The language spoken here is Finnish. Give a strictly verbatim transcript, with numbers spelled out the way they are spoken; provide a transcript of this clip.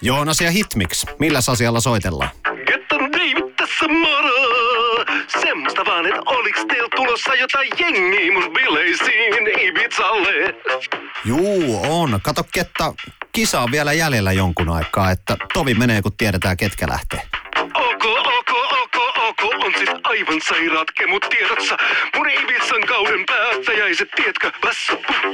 Joonas ja Hitmix. Milläs asialla soitellaan? Getton David tässä moro! Semmosta vaan, et oliks teillä tulossa jotain jengiä mun bileisiin Ibizalle? Juu, on. Kato, Ketta, kisa on vielä jäljellä jonkun aikaa, että tovi menee, kun tiedetään, ketkä lähtee. Ok, ok, ok, ok, on sit aivan sairaat kemut tiedossa. Mun Ibizan kauden päättäjäiset, tiedätkö, vässä